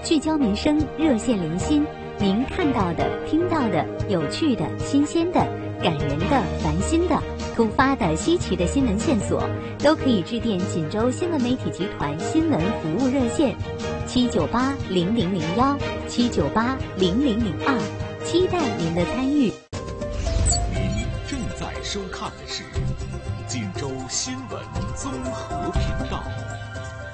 聚焦民生，热线连心。您看到的、听到的、有趣的、新鲜的、感人的、烦心的、突发的、稀奇的新闻线索，都可以致电锦州新闻媒体集团新闻服务热线798-0001，798-0002，期待您的参与。 您正在收看的是锦州新闻综合频道。